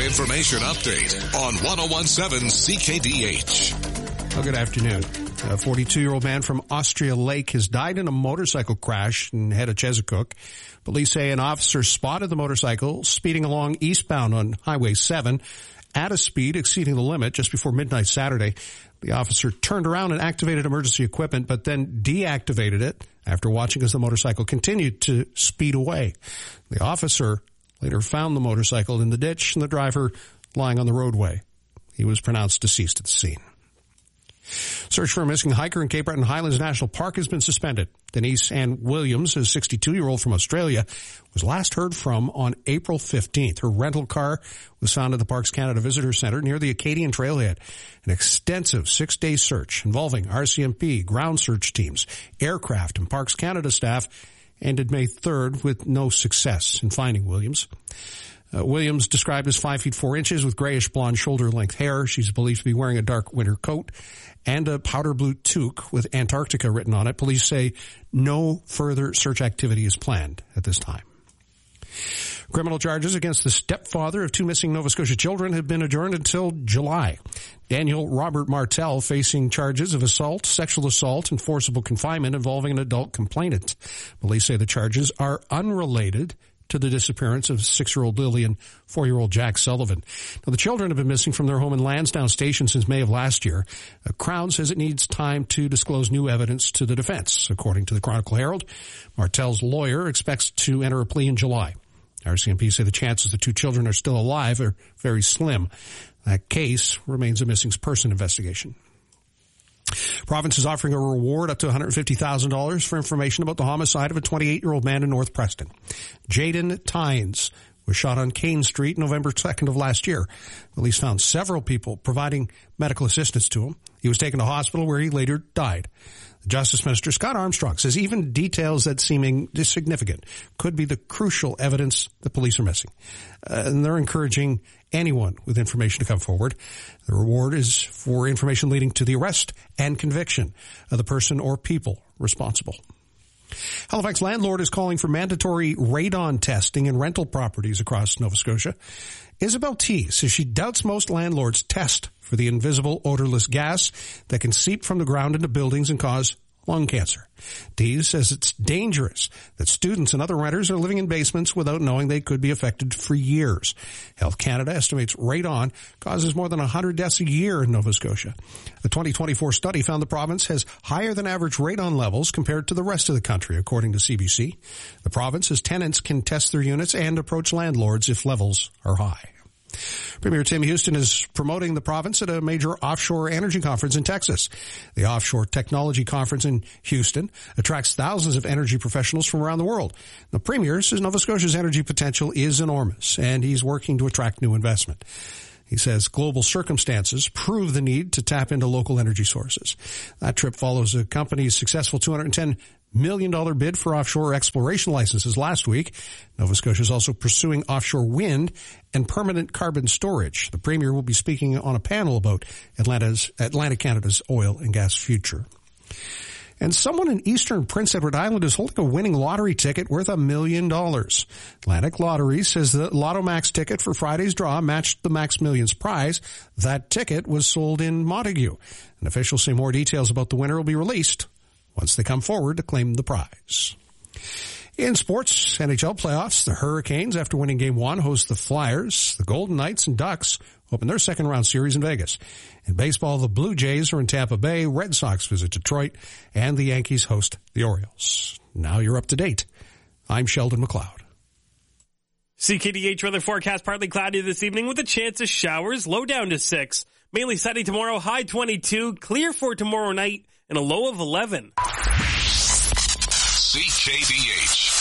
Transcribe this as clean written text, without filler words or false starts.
information update on 101.7 CKDH. Well, good afternoon. A 42-year-old man from Austria Lake has died in a motorcycle crash in head of Chesapeake. Police say an officer spotted the motorcycle speeding along eastbound on Highway 7 at a speed exceeding the limit just before midnight Saturday. The officer turned around and activated emergency equipment, but then deactivated it after watching as the motorcycle continued to speed away. The officer later found the motorcycle in the ditch and the driver lying on the roadway. He was pronounced deceased at the scene. Search for a missing hiker in Cape Breton Highlands National Park has been suspended. Denise Ann Williams, a 62-year-old from Australia, was last heard from on April 15th. Her rental car was found at the Parks Canada Visitor Centre near the Acadian Trailhead. An extensive 6-day search involving RCMP, ground search teams, aircraft, and Parks Canada staff ended May 3rd with no success in finding Williams. Williams, described as 5 feet 4 inches with grayish blonde shoulder-length hair. She's believed to be wearing a dark winter coat and a powder blue toque with Antarctica written on it. Police say no further search activity is planned at this time. Criminal charges against the stepfather of 2 missing Nova Scotia children have been adjourned until July. Daniel Robert Martel facing charges of assault, sexual assault, and forcible confinement involving an adult complainant. Police say the charges are unrelated to the disappearance of 6-year-old Lily and 4-year-old Jack Sullivan. Now, the children have been missing from their home in Lansdowne Station since May of last year. Crown says it needs time to disclose new evidence to the defense. According to the Chronicle Herald, Martel's lawyer expects to enter a plea in July. RCMP say the chances the 2 children are still alive are very slim. That case remains a missing person investigation. Province is offering a reward up to $150,000 for information about the homicide of a 28-year-old man in North Preston. Jaden Tynes was shot on Kane Street November 2nd of last year. Police found several people providing medical assistance to him. He was taken to hospital where he later died. Justice Minister Scott Armstrong says even details that seeming insignificant could be the crucial evidence the police are missing. And they're encouraging anyone with information to come forward. The reward is for information leading to the arrest and conviction of the person or people responsible. Halifax landlord is calling for mandatory radon testing in rental properties across Nova Scotia. Isabel T. says she doubts most landlords test for the invisible odorless gas that can seep from the ground into buildings and cause lung cancer. T. says it's dangerous that students and other renters are living in basements without knowing they could be affected for years. Health Canada estimates radon causes more than 100 deaths a year in Nova Scotia. A 2024 study found the province has higher than average radon levels compared to the rest of the country, according to CBC. The province says tenants can test their units and approach landlords if levels are high. Premier Tim Houston is promoting the province at a major offshore energy conference in Texas. The Offshore Technology Conference in Houston attracts thousands of energy professionals from around the world. The Premier says Nova Scotia's energy potential is enormous, and he's working to attract new investment. He says global circumstances prove the need to tap into local energy sources. That trip follows a company's successful $210 million bid for offshore exploration licenses last week. Nova Scotia is also pursuing offshore wind and permanent carbon storage. The Premier will be speaking on a panel about Atlantic Canada's oil and gas future. And someone in eastern Prince Edward Island is holding a winning lottery ticket worth $1 million. Atlantic Lottery says the Lotto Max ticket for Friday's draw matched the Max Millions prize. That ticket was sold in Montague. And officials say more details about the winner will be released once they come forward to claim the prize. In sports, NHL playoffs, the Hurricanes, after winning Game 1, host the Flyers. The Golden Knights and Ducks open their second-round series in Vegas. In baseball, the Blue Jays are in Tampa Bay, Red Sox visit Detroit, and the Yankees host the Orioles. Now you're up to date. I'm Sheldon McLeod. CKDH weather forecast, partly cloudy this evening with a chance of showers, low down to 6. Mainly sunny tomorrow, high 22, clear for tomorrow night, and a low of 11. CKDH.